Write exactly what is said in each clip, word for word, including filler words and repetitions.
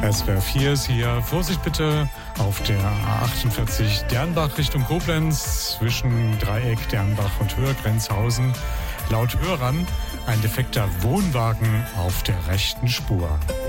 S W R vier ist hier. Vorsicht bitte auf der A achtundvierzig Dernbach Richtung Koblenz zwischen Dreieck, Dernbach und Höhergrenzhausen. Laut Hörern ein defekter Wohnwagen auf der rechten Spur.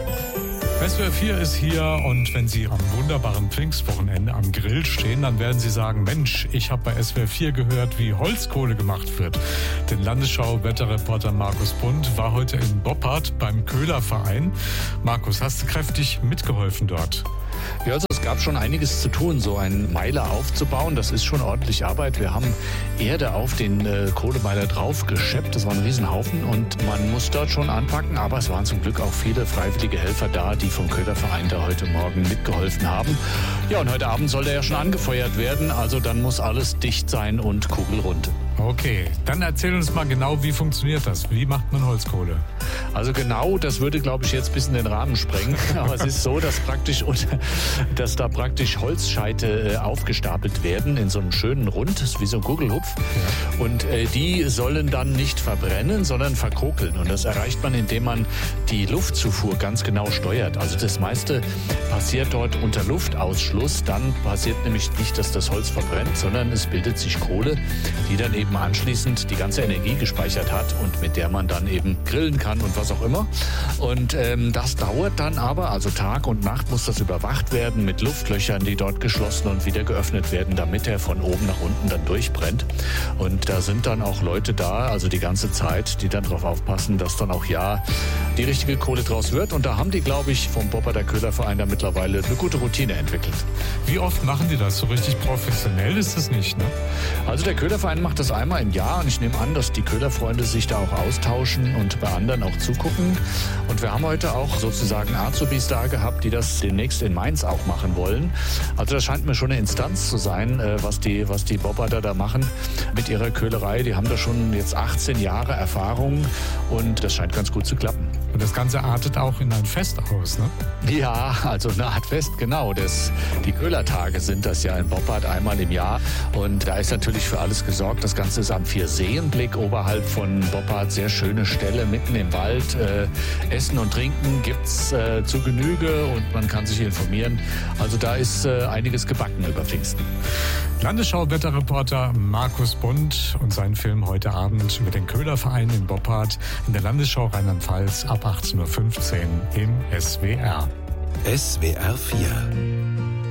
S W R vier ist hier und wenn Sie am wunderbaren Pfingstwochenende am Grill stehen, dann werden Sie sagen, Mensch, ich habe bei S W R vier gehört, wie Holzkohle gemacht wird. Denn Landesschau-Wetterreporter Markus Bund war heute in Boppard beim Köhlerverein. Markus, hast du kräftig mitgeholfen dort? Ja, also es gab schon einiges zu tun, so einen Meiler aufzubauen. Das ist schon ordentlich Arbeit. Wir haben Erde auf den äh, Kohlemeiler drauf gescheppt. Das war ein Riesenhaufen und man muss dort schon anpacken. Aber es waren zum Glück auch viele freiwillige Helfer da, die vom Köhlerverein da heute Morgen mitgeholfen haben. Ja, und heute Abend soll der ja schon angefeuert werden. Also dann muss alles dicht sein und kugelrund. Okay, dann erzähl uns mal genau, wie funktioniert das? Wie macht man Holzkohle? Also genau, das würde, glaube ich, jetzt ein bisschen den Rahmen sprengen. Aber es ist so, dass praktisch dass da praktisch Holzscheite aufgestapelt werden in so einem schönen Rund, das ist wie so ein Gugelhupf. Ja. Und äh, die sollen dann nicht verbrennen, sondern verkokeln. Und das erreicht man, indem man die Luftzufuhr ganz genau steuert. Also das meiste passiert dort unter Luftausschluss. Dann passiert nämlich nicht, dass das Holz verbrennt, sondern es bildet sich Kohle, die dann eben anschließend die ganze Energie gespeichert hat und mit der man dann eben grillen kann und was auch immer. Und ähm, das dauert dann aber, also Tag und Nacht muss das überwacht werden mit Luftlöchern, die dort geschlossen und wieder geöffnet werden, damit er von oben nach unten dann durchbrennt. Und da sind dann auch Leute da, also die ganze Zeit, die dann darauf aufpassen, dass dann auch ja die richtige Kohle draus wird. Und da haben die, glaube ich, vom Bopparder Köhlerverein da mittlerweile eine gute Routine entwickelt. Wie oft machen die das? So richtig professionell ist das nicht, ne? Also der Köhlerverein macht das einmal im Jahr und ich nehme an, dass die Köhlerfreunde sich da auch austauschen und bei anderen auch zugucken. Und wir haben heute auch sozusagen Azubis da gehabt, die das demnächst in Mainz auch machen wollen. Also das scheint mir schon eine Instanz zu sein, was die, was die Bopparder da machen mit ihrer Köhlerei. Die haben da schon jetzt achtzehn Jahre Erfahrung und das scheint ganz gut zu klappen. Und das Ganze artet auch in ein Fest aus, ne? Ja, also eine Art Fest, genau. Das, die Köhlertage sind das ja in Boppard einmal im Jahr. Und da ist natürlich für alles gesorgt. Das Ganze ist am Vierseenblick oberhalb von Boppard. Sehr schöne Stelle, mitten im Wald. Äh, Essen und Trinken gibt's äh, zu Genüge und man kann sich informieren. Also da ist äh, einiges gebacken über Pfingsten. Landesschau-Wetterreporter Markus Bund und sein Film heute Abend über den Köhlerverein in Boppard in der Landesschau Rheinland-Pfalz ab achtzehn Uhr fünfzehn im S W R. S W R vier